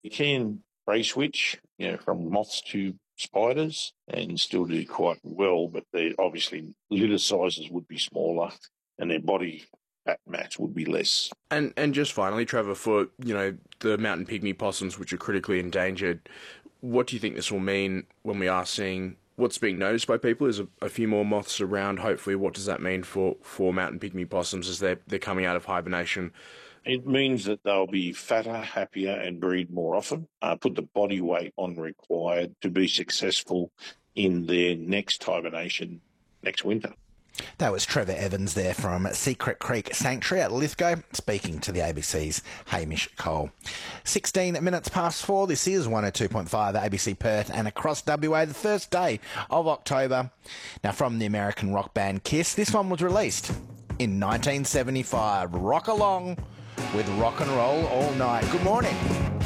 You can prey switch, from moths to spiders and still do quite well, but they obviously litter sizes would be smaller and their body fat mass would be less. And just finally, Trevor, for the mountain pygmy possums, which are critically endangered, what do you think this will mean when we are seeing what's being noticed by people is a few more moths around? Hopefully, what does that mean for mountain pygmy possums as they're coming out of hibernation? It means that they'll be fatter, happier, and breed more often, put the body weight on required to be successful in their next hibernation next winter. That was Trevor Evans there from Secret Creek Sanctuary at Lithgow, speaking to the ABC's Hamish Cole. 16 minutes past 4. This is 102.5 ABC Perth and across WA, the first day of October. Now, from the American rock band Kiss, this one was released in 1975. Rock along with Rock and Roll All Night. Good morning.